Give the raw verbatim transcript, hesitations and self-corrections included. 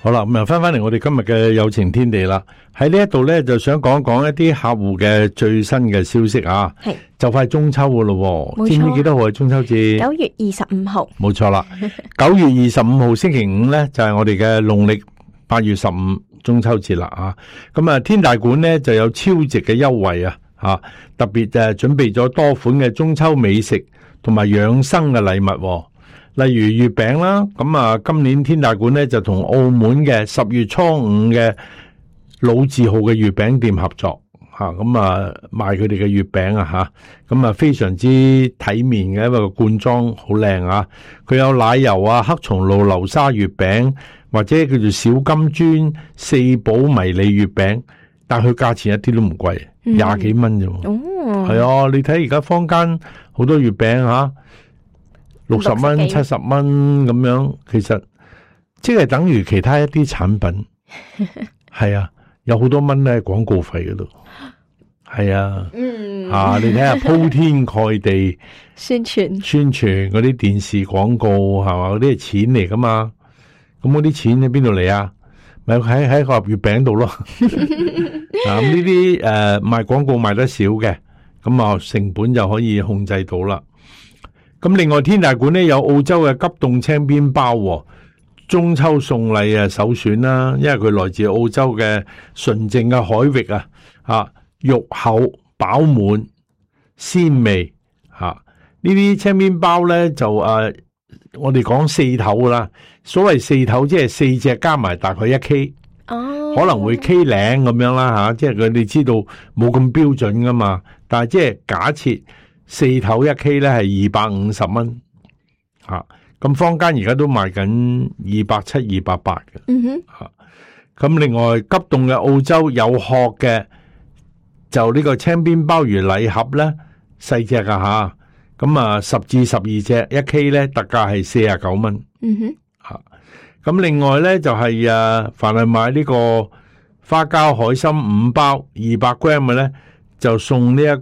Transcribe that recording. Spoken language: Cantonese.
好啦，咁啊，翻翻嚟我哋今日嘅有情天地啦。喺呢一度咧，就想講講一啲客戶嘅最新嘅消息啊。 係就快中秋噶咯，知唔知幾多號係中秋節？ 九月二十五號。 冇錯啦，九月二十五號星期五咧，就係我哋嘅農曆八月十五中秋節啦啊。咁啊，天大館咧就有超值嘅優惠啊，吓特別誒準備咗多款嘅中秋美食同埋養生嘅禮物。例如月餅啦，咁啊，今年天大館咧就同澳門嘅十月初五嘅老字號嘅月餅店合作，吓咁啊賣佢哋嘅月餅啊吓，咁啊非常之體面嘅，因為個罐裝好靚啊，佢有奶油啊、黑松露流沙月餅或者叫做小金磚四寶迷你月餅，但佢價錢一啲都唔貴，廿幾蚊啫。哦，係啊，你睇而家坊間好多月餅吓。六十蚊、七十蚊咁樣，其實即係等於其他一啲產品，係啊，有好多蚊咧廣告費嗰度，係啊，嗯，啊，你睇下鋪天蓋地宣傳宣傳嗰啲電視廣告係嘛，嗰啲係錢嚟噶嘛，咁嗰啲錢喺邊度嚟啊？咪喺喺個月餅度咯，啊，咁呢啲誒賣廣告賣得少嘅，咁啊成本就可以控制到啦。咁另外天大館咧有澳洲嘅急凍青邊包，中秋送禮啊首選啦，因為佢來自澳洲嘅純正嘅海域啊，啊肉厚飽滿鮮味吓，呢啲青邊包咧就誒、啊、我哋講四頭啦，所謂四頭即係四隻加埋大概一 K， 哦，可能會 K 零咁樣啦吓，即係佢哋知道冇咁標準噶嘛，但係即係假設。四頭一 K 咧係二百五十蚊，吓咁坊間而家都賣緊二百七、二百八嘅，嗯哼，吓咁另外急凍嘅澳洲有殼嘅就呢個青邊鮑魚禮盒咧細隻噶吓，咁啊十至十二隻一 K 咧特價係四十九蚊，嗯哼，吓咁另外咧就係誒凡係買呢個花膠海參五包二百 gram 嘅咧就送呢一個。